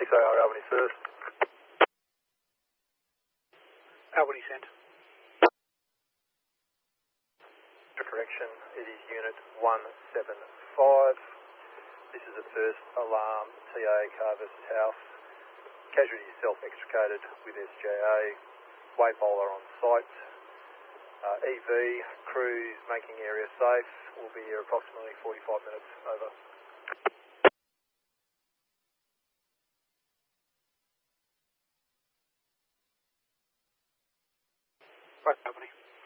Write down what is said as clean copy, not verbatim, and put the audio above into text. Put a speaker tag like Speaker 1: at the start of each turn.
Speaker 1: AR Albany first.
Speaker 2: Albany sent.
Speaker 1: Correction, it is Unit 175. This is the first alarm, TA car versus house. Casualty self-extricated with SJA. Way bowler on site. EV, crews making area safe. Will be here approximately 45 minutes. Over.
Speaker 2: Right, Albany.